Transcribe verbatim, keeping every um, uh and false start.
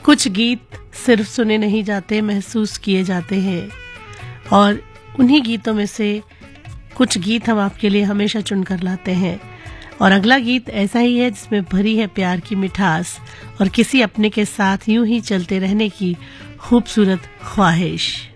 कुछ गीत सिर्फ सुने नहीं जाते, महसूस किए जाते हैं, और उन्हीं गीतों में से कुछ गीत हम आपके लिए हमेशा चुनकर लाते हैं। और अगला गीत ऐसा ही है जिसमें भरी है प्यार की मिठास और किसी अपने के साथ यूं ही चलते रहने की खूबसूरत ख्वाहिश।